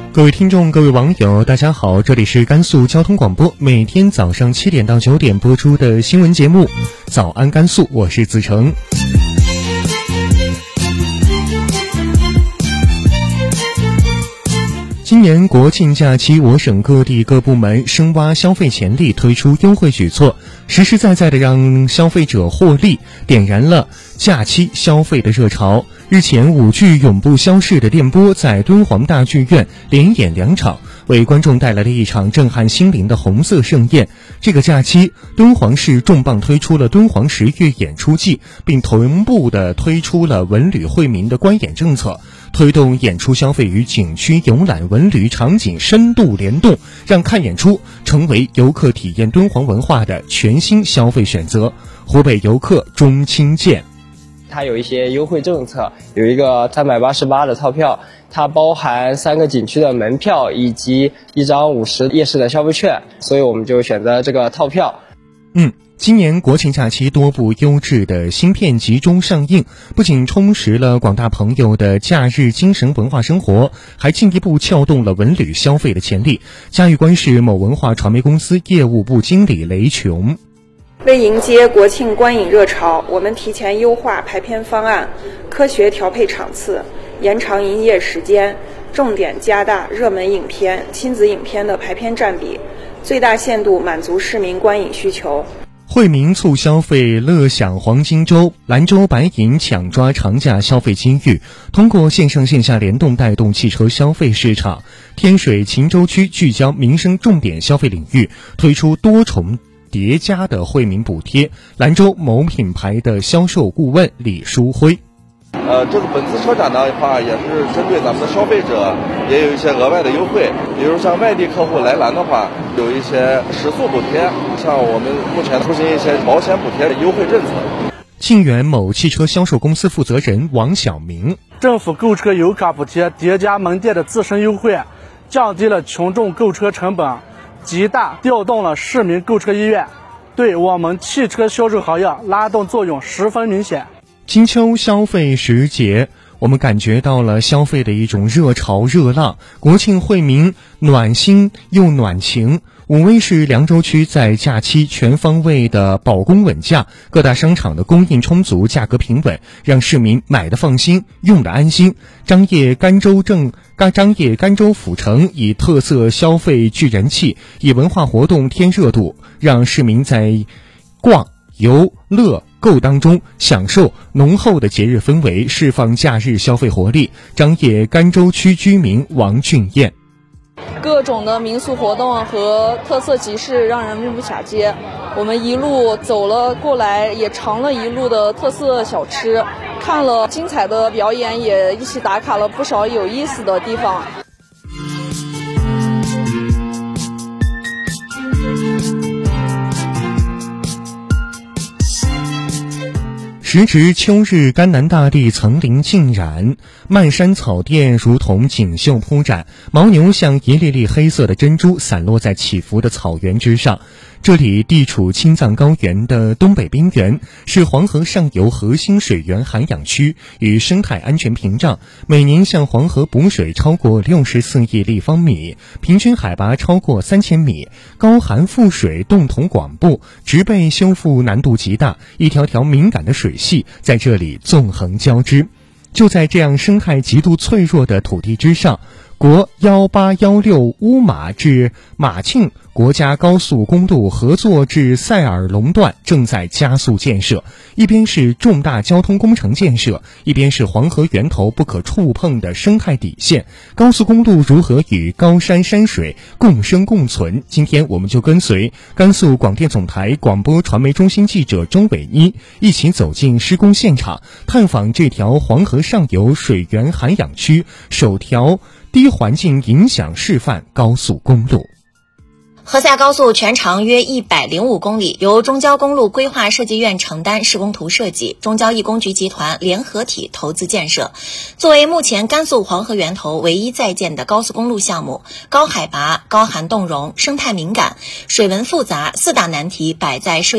各位听众，各位网友，大家好，这里是甘肃交通广播，每天早上7点到9点播出的新闻节目《早安甘肃》，我是子成。今年国庆假期，我省各地各部门深挖消费潜力，推出优惠举措，实实在在的让消费者获利，点燃了假期消费的热潮。日前，5剧永不消逝的电波在敦煌大剧院连演2场，为观众带来了一场震撼心灵的红色盛宴。这个假期，敦煌市重磅推出了敦煌10月演出季，并同步的推出了文旅惠民的观演政策，推动演出消费与景区游览文旅场景深度联动，让看演出成为游客体验敦煌文化的全新消费选择。湖北游客钟清健， 它有一些优惠政策，有一个388的套票，它包含3个景区的门票以及1张50夜市的消费券，所以我们就选择这个套票。 今年国庆假期多部优质的新片集中上映，不仅充实了广大朋友的假日精神文化生活，还进一步撬动了文旅消费的潜力。嘉峪关市某文化传媒公司业务部经理雷琼， 为迎接国庆观影热潮，我们提前优化排片方案，科学调配场次，延长营业时间，重点加大热门影片、亲子影片的排片占比，最大限度满足市民观影需求。 惠民促消费，乐享黄金周，兰州白银抢抓长假消费机遇，通过线上线下联动带动汽车消费市场。天水秦州区聚焦民生重点消费领域，推出多重叠加的惠民补贴。兰州某品牌的销售顾问李书辉， 这个本次车展的话，也是针对咱们的消费者，也有一些额外的优惠。比如像外地客户来兰的话，有一些食宿补贴，像我们目前出行一些保险补贴的优惠政策。 晋源某汽车销售公司负责人王晓明， 政府购车油卡补贴叠加门店的自身优惠，降低了群众购车成本，极大调动了市民购车意愿，对我们汽车销售行业拉动作用十分明显。 金秋消费时节，我们感觉到了消费的一种热潮热浪，国庆惠民暖心又暖情。武威市凉州区在假期全方位的保供稳价，各大商场的供应充足，价格平稳，让市民买得放心，用得安心。张掖甘州府城以特色消费聚人气，以文化活动添热度，让市民在逛游乐购当中享受浓厚的节日氛围，释放假日消费活力。张掖甘州区居民王俊彦， 各种的民俗活动和特色集市让人目不暇接，我们一路走了过来，也尝了一路的特色小吃，看了精彩的表演，也一起打卡了不少有意思的地方。 时值秋日，甘南大地层林尽染，漫山草甸如同锦绣铺展，牦牛像一粒粒黑色的珍珠散落在起伏的草原之上。这里地处青藏高原的东北边缘，是黄河上游核心水源涵养区与生态安全屏障，每年向黄河补水超过64亿立方米，平均海拔超过3000米，高含覆水洞筒广布，植被修复难度极大，一条条敏感的水系在这里纵横交织。就在这样生态极度脆弱的土地之上，国1816乌马至马庆国家高速公路合作至塞尔龙段正在加速建设，一边是重大交通工程建设，一边是黄河源头不可触碰的生态底线。高速公路如何与高山山水共生共存？今天我们就跟随甘肃广电总台广播传媒中心记者周伟一一起走进施工现场，探访这条黄河上游水源涵养区首条低环境影响示范高速公路。 河下高速全长约105公里，由中交公路规划设计院承担施工图设计，中交一工局集团联合体投资建设。作为目前甘肃黄河源头唯一在建的高速公路项目，高海拔、高寒冻融、生态敏感、水文复杂4大难题摆在设